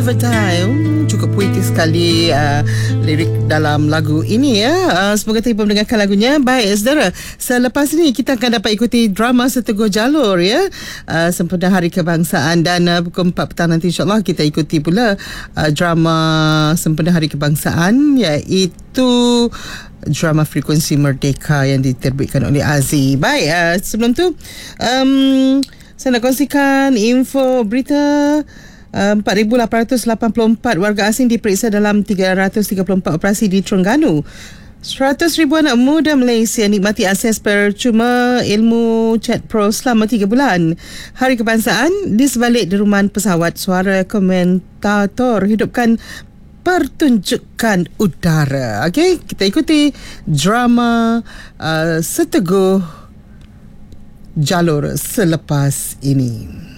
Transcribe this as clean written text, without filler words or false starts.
Have a Time. Cukup puitis sekali lirik dalam lagu ini ya. Semoga terima mendengarkan lagunya. Baik saudara, selepas ini kita akan dapat ikuti drama Seteguh Jalur ya, sempena Hari Kebangsaan. Dan pukul 4 petang nanti insyaAllah kita ikuti pula drama sempena Hari Kebangsaan, iaitu drama Frekuensi Merdeka yang diterbitkan oleh Aziz. Baik, sebelum tu saya nak kongsikan info berita. 4,884 warga asing diperiksa dalam 334 operasi di Terengganu. 100,000 anak muda Malaysia nikmati akses percuma ilmu Chat Pro selama 3 bulan. Hari Kebangsaan di sebalik deruman pesawat, suara komentator hidupkan pertunjukan udara. Okey, kita ikuti drama Seteguh Jalur selepas ini.